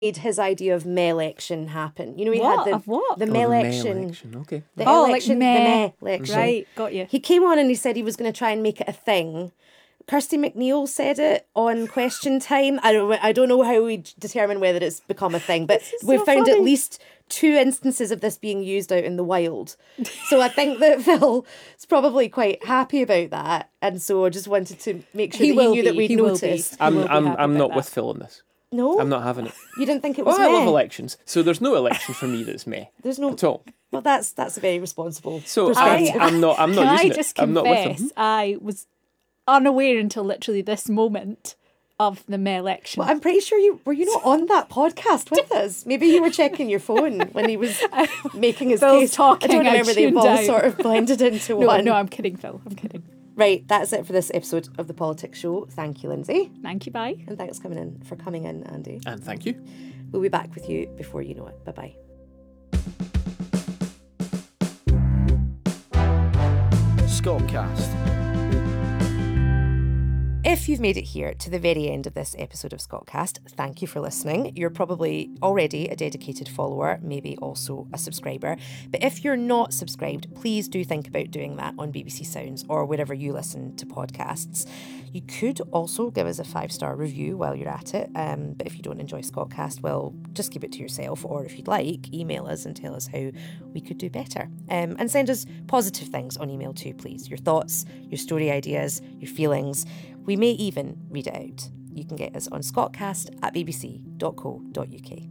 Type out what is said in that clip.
made his idea of Melection happen. You know, he What? had Of what? the Oh, Melection. Okay. The Oh, like election, meh. the Melection. Right, got you. He came on and he said he was going to try and make it a thing. Kirsty McNeil said it on Question Time. I don't know how we determine whether it's become a thing, but we've so found funny. at least 2 instances of this being used out in the wild. So I think that Phil is probably quite happy about that, and so I just wanted to make sure He that will he knew that be, we'd he will be. noticed. He will be happy I'm about not that. with Phil on this. No, I'm not having it. you didn't think it was Oh, I love meh. elections. So there's no election for me that's meh. There's no. At all. Well, that's a very responsible. So perspective. I'm not Can using I it. just I'm not with confess, them. I was unaware until literally this moment of the Melection. Well, I'm pretty sure you not on that podcast with us. Maybe you were checking your phone when he was making his Phil's case. talking, I don't I remember. They've tuned all out. sort of blended into No, one. no, I'm kidding, Phil. I'm kidding. Right, that's it for this episode of the Politics Show. Thank you, Lindsay, Thank you, bye. and thanks for coming in, Andy. And thank you. We'll be back with you before you know it. Bye bye. Scottcast. If you've made it here to the very end of this episode of Scottcast, thank you for listening. You're probably already a dedicated follower, maybe also a subscriber. But if you're not subscribed, please do think about doing that on BBC Sounds or wherever you listen to podcasts. You could also give us a 5-star review while you're at it. But if you don't enjoy Scottcast, well, just keep it to yourself. Or if you'd like, email us and tell us how we could do better. And send us positive things on email too, please. Your thoughts, your story ideas, your feelings. We may even read it out. You can get us on scottcast@bbc.co.uk.